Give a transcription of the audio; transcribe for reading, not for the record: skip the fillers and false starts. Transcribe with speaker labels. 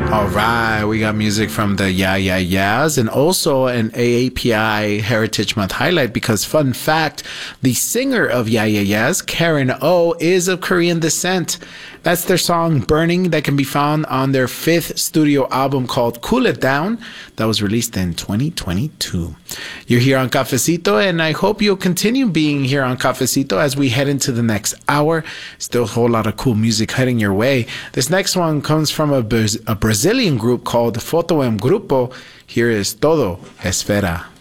Speaker 1: All right, we got music from the Yeah Yeah Yeahs and also an AAPI Heritage Month highlight because, fun fact, the singer of Yeah Yeah Yeahs, Karen O, is of Korean descent. That's their song Burning that can be found on their 5th studio album called Cool It Down that was released in 2022. You're here on Cafecito, and I hope you'll continue being here on Cafecito as we head into the next hour. Still a whole lot of cool music heading your way. This next one comes from a Brazilian group called Foto em Grupo. Here is Todo Espera.